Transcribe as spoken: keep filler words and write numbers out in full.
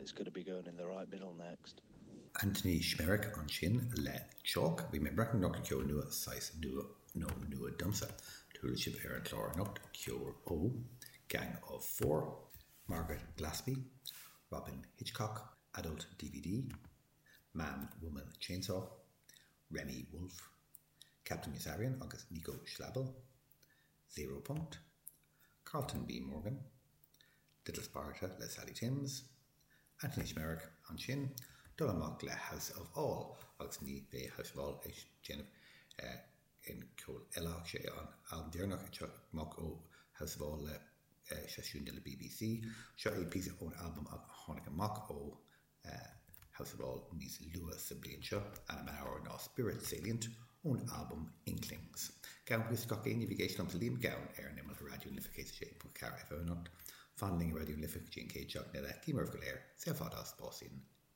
it's going to be going in the right middle next. Anthony Schmerich an sin le chalk. We may reckon Doctor Kyo nua size nua no nua dumsa. Toolship Aaron Clore not Kyo O. Gang of Four. Margaret Glaspie. Robin Hitchcock. Adult D V D. Man Woman Chainsaw. Remy Wolf. Captain Yasarian August Nico Schlabel. Zero Point. Carlton B. Morgan. Little Sparta Le Sally Timms. Anthony Schmerich an sin. Dullamock le House of All agus ní bé House of All is Jennifer uh, in Cole Elach sé an an Dearnach mock o House of All le uh, sesiún de la B B C seo é piece own album a Honig mock o uh, House of All níos Lua sa blian seo an am hour ná Spirit Salient own album Inklings. Gawn pwys gach ein navigation am Salim gawn er nimel radio unification sé po car efo not funding radio unification K Chuck nela Kimmer of Galair se fadas bosin